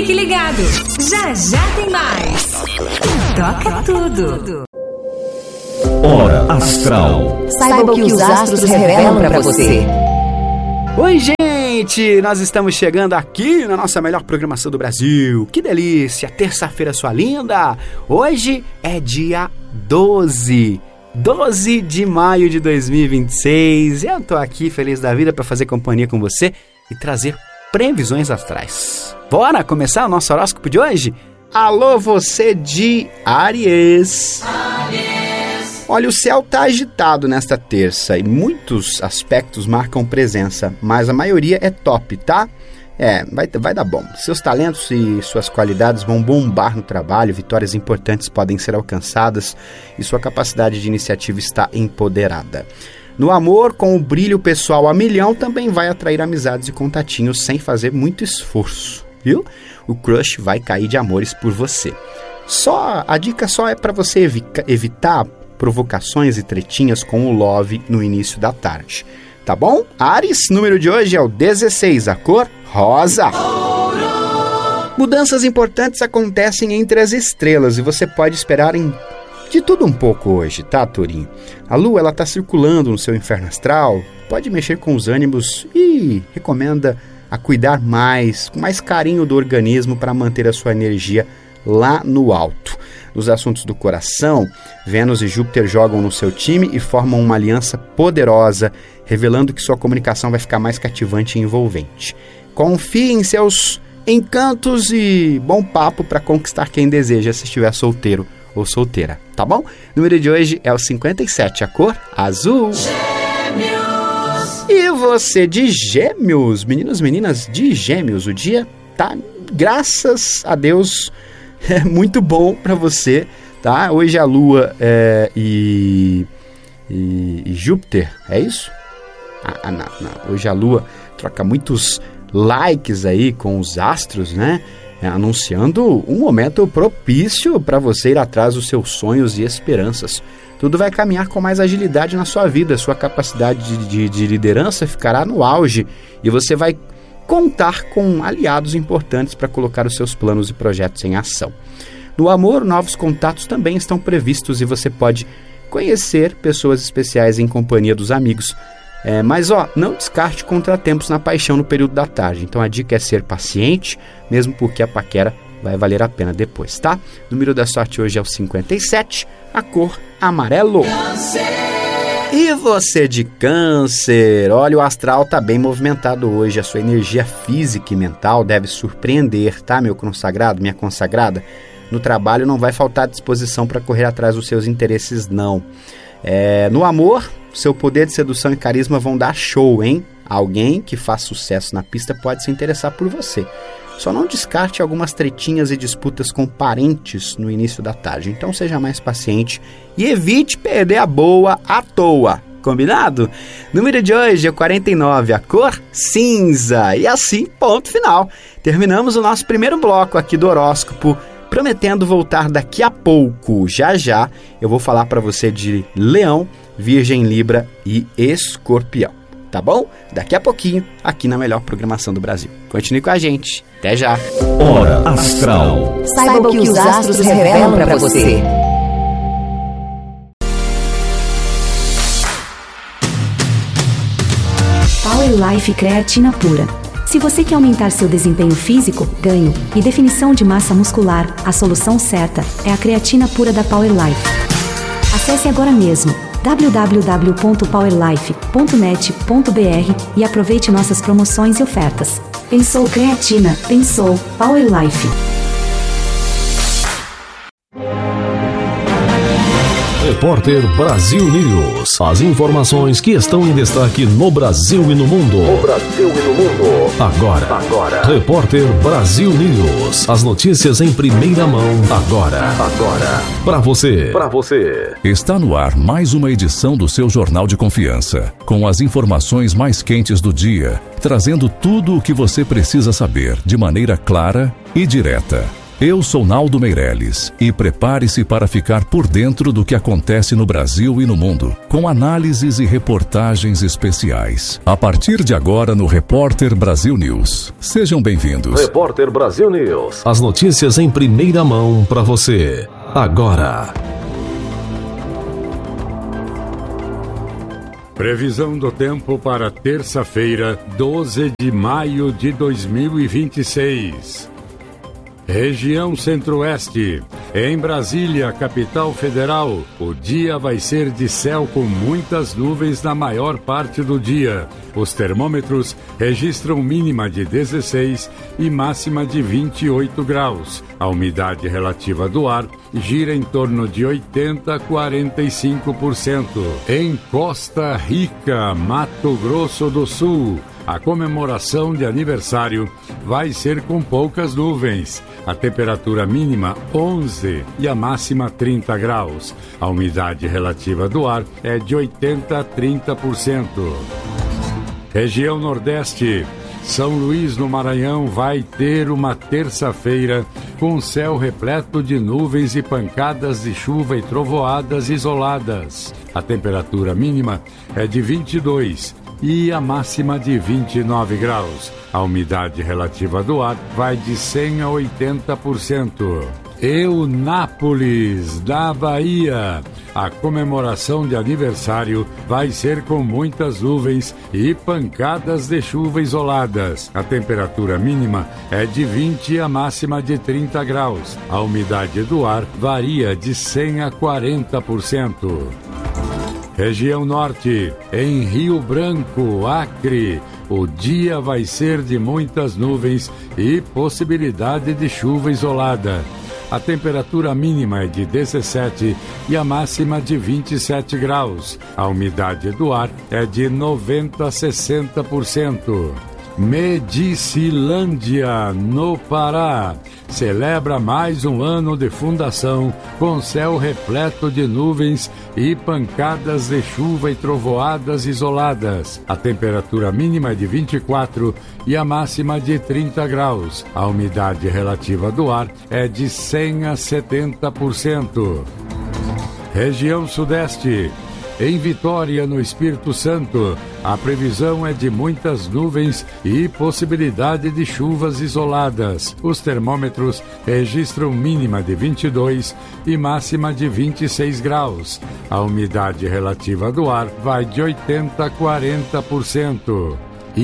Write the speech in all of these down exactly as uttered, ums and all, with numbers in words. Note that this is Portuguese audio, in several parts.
Fique ligado, já já tem mais. Toca tudo. Hora Astral. Saiba o que os astros revelam pra você. Oi, gente! Nós estamos chegando aqui na nossa melhor programação do Brasil. Que delícia! Terça-feira, sua linda! Hoje é dia doze. doze de maio de dois mil e vinte e seis. Eu tô aqui feliz da vida para fazer companhia com você e trazer previsões astrais. Bora começar o nosso horóscopo de hoje? Alô, você de Áries! Áries! Olha, o céu tá agitado nesta terça e muitos aspectos marcam presença, mas a maioria é top, tá? É, vai, vai dar bom. Seus talentos e suas qualidades vão bombar no trabalho, vitórias importantes podem ser alcançadas e sua capacidade de iniciativa está empoderada. No amor, com o brilho pessoal a milhão, também vai atrair amizades e contatinhos sem fazer muito esforço, viu? O crush vai cair de amores por você. Só, a dica só é para você evi- evitar provocações e tretinhas com o love no início da tarde. Tá bom? Áries, número de hoje é o dezesseis, a cor rosa. Mudanças importantes acontecem entre as estrelas e você pode esperar em de tudo um pouco hoje, tá, Tourinho? A lua, ela tá circulando no seu inferno astral, pode mexer com os ânimos e recomenda a cuidar mais, com mais carinho do organismo para manter a sua energia lá no alto. Nos assuntos do coração, Vênus e Júpiter jogam no seu time e formam uma aliança poderosa, revelando que sua comunicação vai ficar mais cativante e envolvente. Confie em seus encantos e bom papo para conquistar quem deseja se estiver solteiro ou solteira, tá bom? O número de hoje é o cinquenta e sete, a cor azul. Gêmeos. E você de Gêmeos, meninos e meninas de Gêmeos, o dia tá, graças a Deus, é muito bom para você, tá? Hoje a Lua é, e, e, e Júpiter, é isso? Ah, ah, não, não. Hoje a Lua troca muitos likes aí com os astros, né? É, anunciando um momento propício para você ir atrás dos seus sonhos e esperanças. Tudo vai caminhar com mais agilidade na sua vida, sua capacidade de, de, de liderança ficará no auge e você vai contar com aliados importantes para colocar os seus planos e projetos em ação. No amor, novos contatos também estão previstos e você pode conhecer pessoas especiais em companhia dos amigos. É, mas ó, não descarte contratempos na paixão no período da tarde. Então a dica é ser paciente, mesmo porque a paquera vai valer a pena depois, tá? O número da sorte hoje é o cinquenta e sete, a cor amarelo. Câncer. E você de Câncer, olha, o astral tá bem movimentado hoje, a sua energia física e mental deve surpreender, tá, meu consagrado, minha consagrada? No trabalho não vai faltar disposição para correr atrás dos seus interesses, não. É, no amor, seu poder de sedução e carisma vão dar show, hein? Alguém que faz sucesso na pista pode se interessar por você. Só não descarte algumas tretinhas e disputas com parentes no início da tarde. Então seja mais paciente e evite perder a boa à toa. Combinado? Número de hoje é quarenta e nove, a cor cinza. E assim, ponto final. Terminamos o nosso primeiro bloco aqui do horóscopo, prometendo voltar daqui a pouco. Já já eu vou falar para você de Leão, Virgem, Libra e Escorpião. Tá bom? Daqui a pouquinho, aqui na melhor programação do Brasil. Continue com a gente. Até já. Hora Astral. Saiba o que os astros revelam pra você. Power Life Creatina Pura. Se você quer aumentar seu desempenho físico, ganho e definição de massa muscular, a solução certa é a creatina pura da Power Life. Acesse agora mesmo w w w ponto power life ponto net ponto b r e aproveite nossas promoções e ofertas. Pensou creatina, pensou Power Life. Repórter Brasil News. As informações que estão em destaque no Brasil e no mundo. No Brasil e no mundo. Agora. Agora. Repórter Brasil News. As notícias em primeira mão. Agora. Agora. Para você. Para você. Está no ar mais uma edição do seu Jornal de Confiança. Com as informações mais quentes do dia. Trazendo tudo o que você precisa saber de maneira clara e direta. Eu sou Naldo Meirelles e prepare-se para ficar por dentro do que acontece no Brasil e no mundo, com análises e reportagens especiais. A partir de agora no Repórter Brasil News. Sejam bem-vindos. Repórter Brasil News. As notícias em primeira mão para você. Agora. Previsão do tempo para terça-feira, doze de maio de dois mil e vinte e seis. Região Centro-Oeste. Em Brasília, capital federal, o dia vai ser de céu com muitas nuvens na maior parte do dia. Os termômetros registram mínima de dezesseis e máxima de vinte e oito graus. A umidade relativa do ar gira em torno de oitenta a quarenta e cinco por cento. Em Costa Rica, Mato Grosso do Sul, a comemoração de aniversário vai ser com poucas nuvens. A temperatura mínima onze e a máxima trinta graus. A umidade relativa do ar é de oitenta a trinta por cento. Região Nordeste. São Luís, no Maranhão, vai ter uma terça-feira com céu repleto de nuvens e pancadas de chuva e trovoadas isoladas. A temperatura mínima é de vinte e dois e a máxima de vinte e nove graus. A umidade relativa do ar vai de cem a oitenta por cento. Eunápolis, na Bahia. A comemoração de aniversário vai ser com muitas nuvens e pancadas de chuva isoladas. A temperatura mínima é de vinte e a máxima de trinta graus. A umidade do ar varia de cem a quarenta por cento. Região Norte. Em Rio Branco, Acre, o dia vai ser de muitas nuvens e possibilidade de chuva isolada. A temperatura mínima é de dezessete e a máxima de vinte e sete graus. A umidade do ar é de noventa a sessenta por cento. Medicilândia, no Pará, celebra mais um ano de fundação com céu repleto de nuvens e pancadas de chuva e trovoadas isoladas. A temperatura mínima é de vinte e quatro e a máxima de trinta graus. A umidade relativa do ar é de cem a setenta por cento. Região Sudeste. Em Vitória, no Espírito Santo, a previsão é de muitas nuvens e possibilidade de chuvas isoladas. Os termômetros registram mínima de vinte e dois e máxima de vinte e seis graus. A umidade relativa do ar vai de oitenta a quarenta por cento.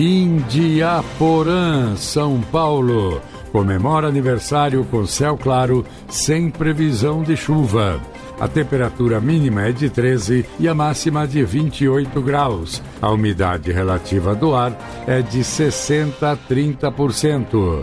Indiaporã, São Paulo, comemora aniversário com céu claro, sem previsão de chuva. A temperatura mínima é de treze e a máxima de vinte e oito graus. A umidade relativa do ar é de sessenta a trinta por cento.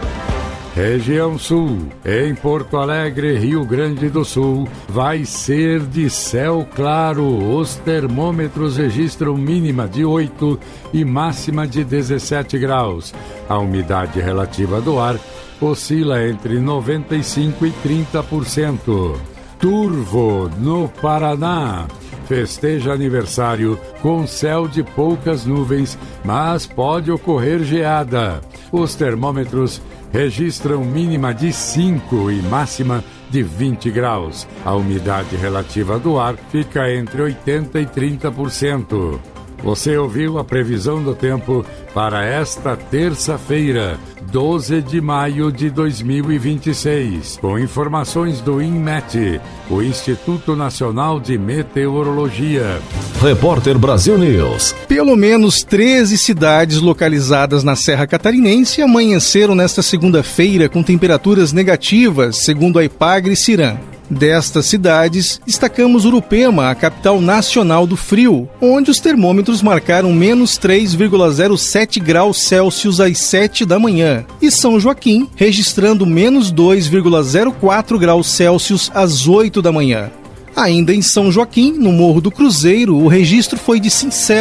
Região Sul. Em Porto Alegre, Rio Grande do Sul, vai ser de céu claro. Os termômetros registram mínima de oito e máxima de dezessete graus. A umidade relativa do ar oscila entre noventa e cinco e trinta por cento. Turvo, no Paraná, festeja aniversário com céu de poucas nuvens, mas pode ocorrer geada. Os termômetros registram mínima de cinco e máxima de vinte graus. A umidade relativa do ar fica entre oitenta e trinta por cento. Você ouviu a previsão do tempo para esta terça-feira, doze de maio de dois mil e vinte e seis, com informações do INMET, o Instituto Nacional de Meteorologia. Repórter Brasil News. Pelo menos treze cidades localizadas na Serra Catarinense amanheceram nesta segunda-feira com temperaturas negativas, segundo a Ipagre-Ciram. Destas cidades, destacamos Urupema, a capital nacional do frio, onde os termômetros marcaram menos três vírgula zero sete graus Celsius às sete da manhã, e São Joaquim, registrando menos dois vírgula zero quatro graus Celsius às oito da manhã. Ainda em São Joaquim, no Morro do Cruzeiro, o registro foi de cincelo,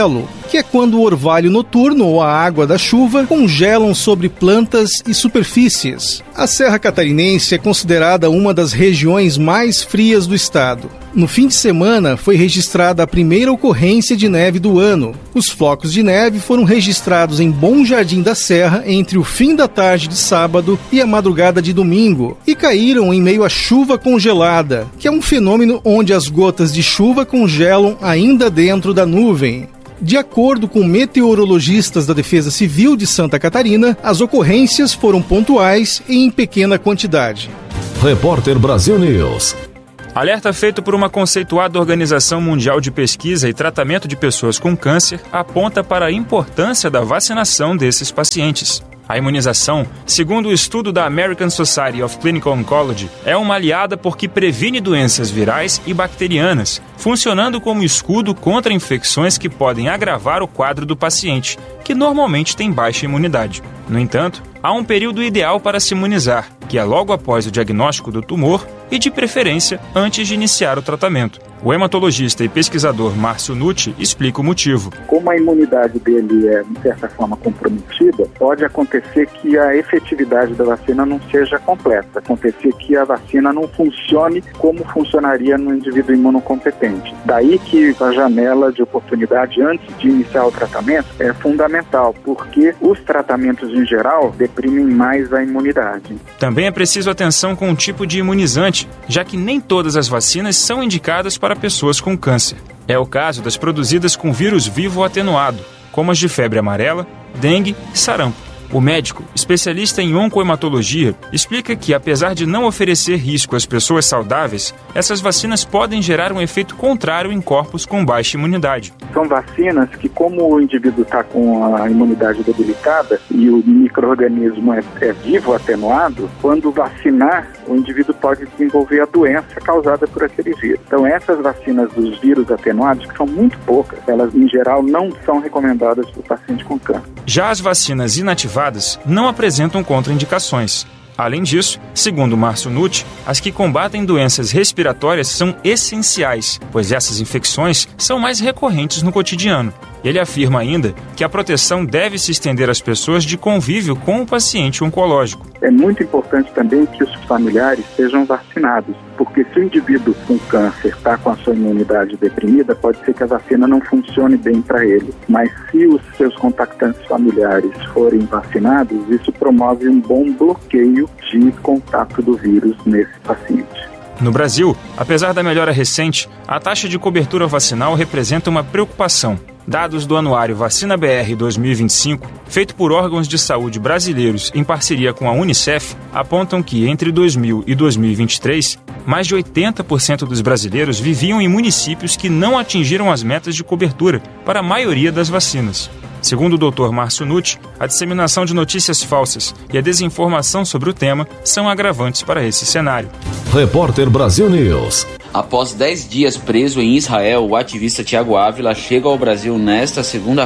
que é quando o orvalho noturno ou a água da chuva congelam sobre plantas e superfícies. A Serra Catarinense é considerada uma das regiões mais frias do estado. No fim de semana, foi registrada a primeira ocorrência de neve do ano. Os flocos de neve foram registrados em Bom Jardim da Serra entre o fim da tarde de sábado e a madrugada de domingo, e caíram em meio à chuva congelada, que é um fenômeno onde as gotas de chuva congelam ainda dentro da nuvem. De acordo com meteorologistas da Defesa Civil de Santa Catarina, as ocorrências foram pontuais e em pequena quantidade. Repórter Brasil News. Alerta feito por uma conceituada Organização Mundial de Pesquisa e Tratamento de Pessoas com Câncer aponta para a importância da vacinação desses pacientes. A imunização, segundo o estudo da American Society of Clinical Oncology, é uma aliada porque previne doenças virais e bacterianas, funcionando como escudo contra infecções que podem agravar o quadro do paciente, que normalmente tem baixa imunidade. No entanto, há um período ideal para se imunizar, que é logo após o diagnóstico do tumor e, de preferência, antes de iniciar o tratamento. O hematologista e pesquisador Márcio Nucci explica o motivo. Como a imunidade dele é, de certa forma, comprometida, pode acontecer que a efetividade da vacina não seja completa, acontecer que a vacina não funcione como funcionaria no indivíduo imunocompetente. Daí que a janela de oportunidade antes de iniciar o tratamento é fundamental, porque os tratamentos em geral deprimem mais a imunidade. Também é preciso atenção com o tipo de imunizante, já que nem todas as vacinas são indicadas para pessoas com câncer. É o caso das produzidas com vírus vivo atenuado, como as de febre amarela, dengue e sarampo. O médico, especialista em oncohematologia, explica que, apesar de não oferecer risco às pessoas saudáveis, essas vacinas podem gerar um efeito contrário em corpos com baixa imunidade. São vacinas que, como o indivíduo está com a imunidade debilitada e o micro-organismo é, é vivo atenuado, quando vacinar, o indivíduo pode desenvolver a doença causada por aquele vírus. Então, essas vacinas dos vírus atenuados, que são muito poucas, elas, em geral, não são recomendadas para o paciente com câncer. Já as vacinas inativadas não apresentam contraindicações. Além disso, segundo Márcio Nucci, as que combatem doenças respiratórias são essenciais, pois essas infecções são mais recorrentes no cotidiano. Ele afirma ainda que a proteção deve se estender às pessoas de convívio com o paciente oncológico. É muito importante também que os familiares sejam vacinados, porque se o indivíduo com câncer está com a sua imunidade deprimida, pode ser que a vacina não funcione bem para ele. Mas se os seus contactantes familiares forem vacinados, isso promove um bom bloqueio de contato do vírus nesse paciente. No Brasil, apesar da melhora recente, a taxa de cobertura vacinal representa uma preocupação. Dados do Anuário Vacina B R dois mil e vinte e cinco, feito por órgãos de saúde brasileiros em parceria com a Unicef, apontam que entre dois mil e dois mil e vinte e três, mais de oitenta por cento dos brasileiros viviam em municípios que não atingiram as metas de cobertura para a maioria das vacinas. Segundo o doutor Márcio Nucci, a disseminação de notícias falsas e a desinformação sobre o tema são agravantes para esse cenário. Repórter Brasil News. Após dez dias preso em Israel, o ativista Thiago Ávila chega ao Brasil nesta segunda